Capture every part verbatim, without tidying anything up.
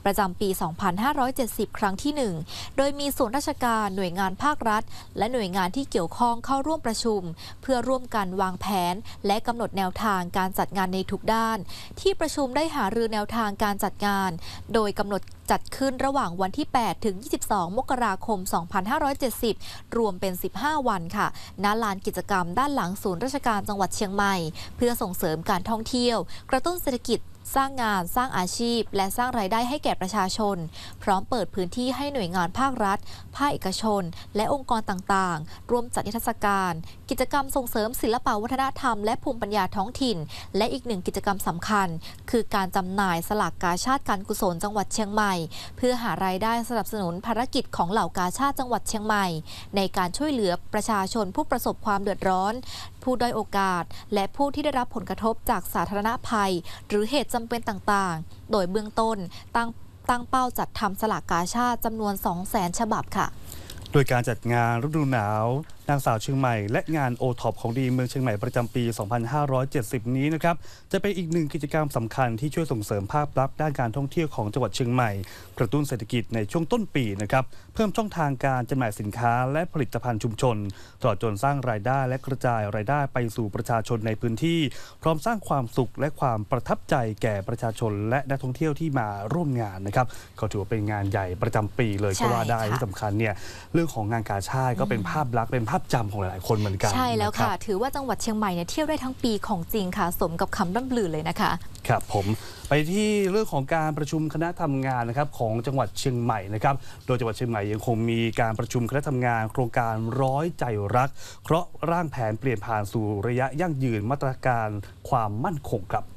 ประจำปี สองพันห้าร้อยเจ็ดสิบ ครั้งที่ หนึ่ง โดยมีส่วนราชการหน่วยงานภาครัฐและหน่วยงานที่เกี่ยวข้องเข้าร่วมประชุมเพื่อร่วมกันวางแผนและกำหนดแนวทางการจัดงานในทุกด้านที่ประชุมได้หารือแนวทางการจัดงานโดยกำหนดจัดขึ้นระหว่างวันที่ แปด ถึง ยี่สิบสอง มกราคม สองพันห้าร้อยเจ็ดสิบ รวมเป็น สิบห้า วันค่ะณลานกิจกรรมด้านหลังศูนย์ราชการจังหวัดเชียงใหม่เพื่อส่งเสริมการท่องเที่ยวกระตุ้นเศรษฐกิจสร้างงานสร้างอาชีพและสร้างรายได้ให้แก่ประชาชนพร้อมเปิดพื้นที่ให้หน่วยงานภาครัฐภาคเอกชนและองค์กรต่างๆร่วมจัดนิทรรศการกิจกรรมส่งเสริมศิลปวัฒนธรรมและภูมิปัญญาท้องถิ่นและอีกหนึ่งกิจกรรมสำคัญคือการจำหน่ายสลากกาชาดการกุศลจังหวัดเชียงใหม่เพื่อหารายได้สนับสนุนภารกิจของเหล่ากาชาดจังหวัดเชียงใหม่ในการช่วยเหลือประชาชนผู้ประสบความเดือดร้อนผู้ด้อยโอกาสและผู้ที่ได้รับผลกระทบจากสาธารณภัยหรือเหตุจำเป็นต่างๆโดยเบื้องต้นตั้งตั้งเป้าจัดทำสลากกาชาดจำนวน สองแสน ฉบับค่ะโดยการจัดงานฤดูหนาวนางสาวเชียงใหม่และงานโอท็อปของดีเมืองเชียงใหม่ประจำปี สองพันห้าร้อยเจ็ดสิบ นี้นะครับจะเป็นอีกหนึ่งกิจกรรมสำคัญที่ช่วยส่งเสริมภาพลักษณ์ด้านการท่องเที่ยวของจังหวัดเชียงใหม่กระตุ้นเศรษฐกิจในช่วงต้นปีนะครับเพิ่มช่องทางการจำหน่ายสินค้าและผลิตภัณฑ์ชุมชนตลอดจนสร้างรายได้และกระจายรายได้ไปสู่ประชาชนในพื้นที่พร้อมสร้างความสุขและความประทับใจแก่ประชาชนและนักท่องเที่ยวที่มาร่วมงานนะครับก็ถือว่าเป็นงานใหญ่ประจำปีเลยก็ว่าได้ที่สำคัญเนี่ยเรื่องของงานกาชาดก็เป็นภาพลักษณ์เป็นภาพจำของหลายๆคนเหมือนกันใช่แล้วค่ะถือว่าจังหวัดเชียงใหม่เนี่ยเที่ยวได้ทั้งปีของจริงค่ะสมกับคำร่ำลือเลยนะคะครับผมไปที่เรื่องของการประชุมคณะทำงานนะครับของจังหวัดเชียงใหม่นะครับโดยจังหวัดเชียงใหม่ยังคงมีการประชุมคณะทำงานโครงการร้อยใจรักเพราะร่างแผนเปลี่ยนผ่านสู่ระยะยั่งยืนมาตรการความมั่นคงครับ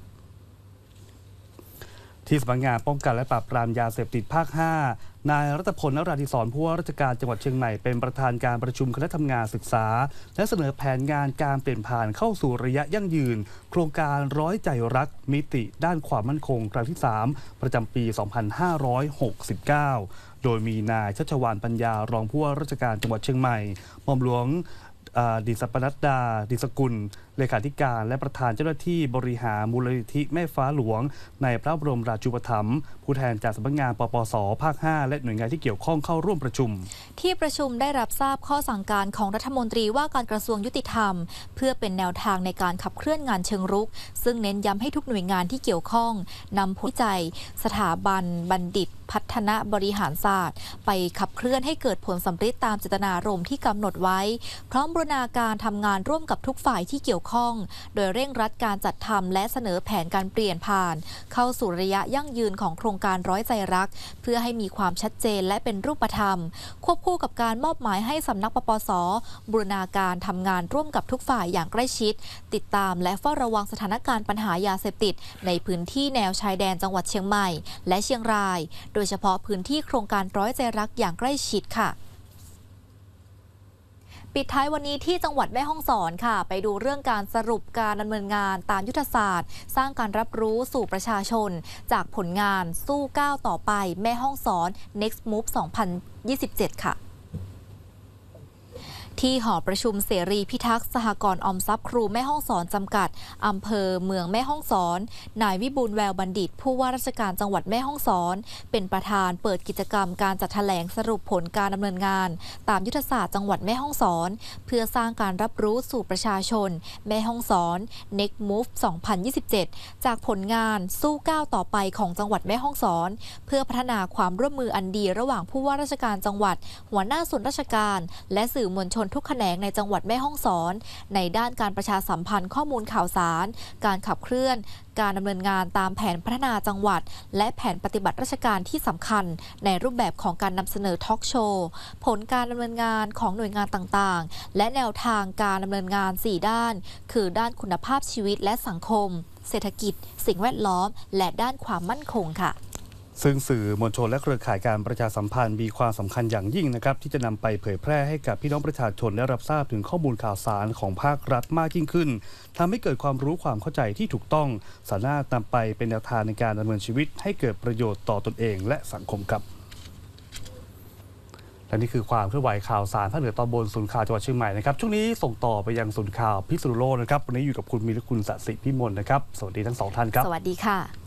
ที่สำนักงานป้องกันและปราบปรามยาเสพติดภาค ห้านายรัตพล นราธิศรผู้ว่าราชการจังหวัดเชียงใหม่เป็นประธานการประชุมคณะทำงานศึกษาและเสนอแผนงานการเปลี่ยนผ่านเข้าสู่ระยะยั่งยืนโครงการร้อยใจรักมิติด้านความมั่นคงครั้งที่ สาม ประจำปี สองพันห้าร้อยหกสิบเก้า โดยมีนายชัชวาลปัญญารองผู้ว่าราชการจังหวัดเชียงใหม่หม่อมหลวงดิษปนัดดาดิษกุลเลขาธิการและประธานเจ้าหน้าที่บริหารมูลนิธิแม่ฟ้าหลวงในพระบรมราชูปถัมภ์ผู้แทนจากสำนักงานปปส.ภาค ห้าและหน่วยงานที่เกี่ยวข้องเข้าร่วมประชุมที่ประชุมได้รับทราบข้อสั่งการของรัฐมนตรีว่าการกระทรวงยุติธรรมเพื่อเป็นแนวทางในการขับเคลื่อนงานเชิงรุกซึ่งเน้นย้ำให้ทุกหน่วยงานที่เกี่ยวข้องนำผลวิจัยสถาบันบัณฑิตพัฒนาบริหารศาสตร์ไปขับเคลื่อนให้เกิดผลสำเร็จตามเจตนารมณ์ที่กำหนดไว้พร้อมบูรณาการทำงานร่วมกับทุกฝ่ายที่เกี่ยวข้องโดยเร่งรัดการจัดทำและเสนอแผนการเปลี่ยนผ่านเข้าสู่ระยะยั่งยืนของโครงการร้อยใจรักเพื่อให้มีความชัดเจนและเป็นรูปธรรมควบคู่กับการมอบหมายให้สำนักปปส.บูรณาการทำงานร่วมกับทุกฝ่ายอย่างใกล้ชิดติดตามและเฝ้าระวังสถานการณ์ปัญหายาเสพติดในพื้นที่แนวชายแดนจังหวัดเชียงใหม่และเชียงรายโดยเฉพาะพื้นที่โครงการร้อยใจรักอย่างใกล้ชิดค่ะปิดท้ายวันนี้ที่จังหวัดแม่ฮ่องสอนค่ะไปดูเรื่องการสรุปการดำเนินงานตามยุทธศาสตร์สร้างการรับรู้สู่ประชาชนจากผลงานสู้ก้าวต่อไปแม่ฮ่องสอน Next Move สองพันยี่สิบเจ็ด ค่ะที่หอประชุมเสรีพิทักษ์สหกรณ์ออมทรัพย์ครูแม่ฮ่องสอนจำกัดอำเภอเมืองแม่ฮ่องสอนนายวิบูลย์แววบัณฑิตผู้ว่าราชการจังหวัดแม่ฮ่องสอนเป็นประธานเปิดกิจกรรมการจัดแถลงสรุปผลการดำเนินงานตามยุทธศาสตร์จังหวัดแม่ฮ่องสอนเพื่อสร้างการรับรู้สู่ประชาชนแม่ฮ่องสอน Next Move สองพันยี่สิบเจ็ด จากผลงานสู้ก้าวต่อไปของจังหวัดแม่ฮ่องสอนเพื่อพัฒนาความร่วมมืออันดีระหว่างผู้ว่าราชการจังหวัดหัวหน้าส่วนราชการและสื่อมวลชนทุกแขนงในจังหวัดแม่ฮ่องสอนในด้านการประชาสัมพันธ์ข้อมูลข่าวสารการขับเคลื่อนการดำเนินงานตามแผนพัฒนาจังหวัดและแผนปฏิบัติราชการที่สำคัญในรูปแบบของการนำเสนอทอล์กโชว์ผลการดำเนินงานของหน่วยงานต่างๆและแนวทางการดำเนินงานสี่ด้านคือด้านคุณภาพชีวิตและสังคมเศรษฐกิจสิ่งแวดล้อมและด้านความมั่นคงค่ะซึ่งสื่อมวลชนและเครือข่ายการประชาสัมพันธ์มีความสำคัญอย่างยิ่งนะครับที่จะนำไปเผยแพร่ให้กับพี่น้องประชาชนได้รับทราบถึงข้อมูลข่าวสารของภาครัฐมากยิ่งขึ้นทำให้เกิดความรู้ความเข้าใจที่ถูกต้องสามารถนำไปเป็นแนวทางในการดำเนินชีวิตให้เกิดประโยชน์ต่อตนเองและสังคมครับและนี่คือความเคลื่อนไหวข่าวสารภาคเหนือตอนบนศูนย์ข่าวจังหวัดเชียงใหม่นะครับช่วงนี้ส่งต่อไปยังศูนย์ข่าวพิษณุโลกนะครับวันนี้อยู่กับคุณมีและคุณสศิพิมลนะครับสวัสดีทั้งสองท่านครับสวัสดีค่ะ